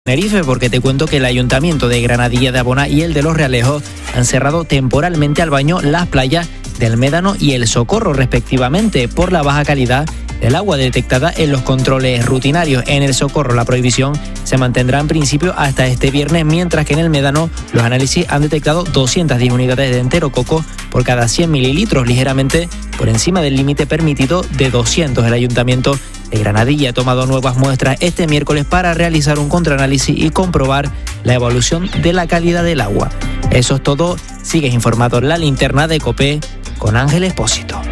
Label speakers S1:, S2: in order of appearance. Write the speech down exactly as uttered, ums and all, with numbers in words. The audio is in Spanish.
S1: Tenerife, porque te cuento que el Ayuntamiento de Granadilla de Abona y el de Los Realejos han cerrado temporalmente al baño las playas del Médano y el Socorro, respectivamente, por la baja calidad del agua detectada en los controles rutinarios. En el Socorro la prohibición se mantendrá en principio hasta este viernes, mientras que en el Médano los análisis han detectado doscientas diez unidades de enterococo por cada cien mililitros, ligeramente por encima del límite permitido de doscientos. El Ayuntamiento de Granadilla ha tomado nuevas muestras este miércoles para realizar un contraanálisis y comprobar la evolución de la calidad del agua. Eso es todo. Sigues informado en La Linterna de COPE con Ángel Expósito.